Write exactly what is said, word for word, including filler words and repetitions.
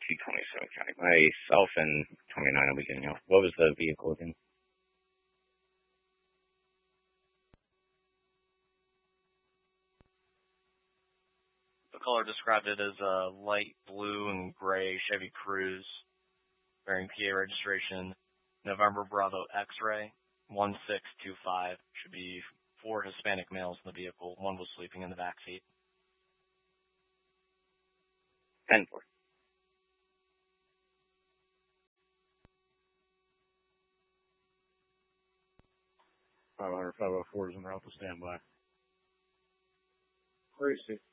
two twenty-seven County. Myself and twenty-nine will be getting off. What was the vehicle again? The caller described it as a light blue and gray Chevy Cruze bearing P A registration November Bravo X-ray one six two five. Should be four Hispanic males in the vehicle. One was sleeping in the back seat. ten four. five hundred, five oh four is en route to standby. Where is he?